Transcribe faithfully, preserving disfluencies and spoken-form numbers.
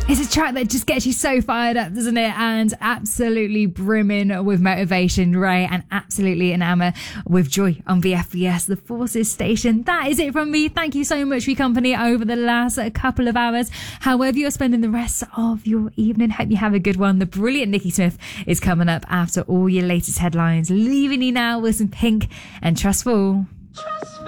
It's a track that just gets you so fired up, doesn't it? And absolutely brimming with motivation, Ray, and absolutely enamour with joy on V F V S, the Forces station. That is it from me. Thank you so much for your company over the last couple of hours. However you're spending the rest of your evening, hope you have a good one. The brilliant Nikki Smith is coming up after all your latest headlines. Leaving you now with some Pink and Trustful.